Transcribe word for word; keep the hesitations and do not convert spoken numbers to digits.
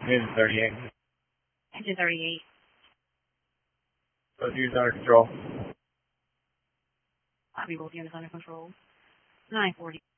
Engine thirty-eight. Engine thirty-eight. Both units under control. Copy, both units under control. nine forty.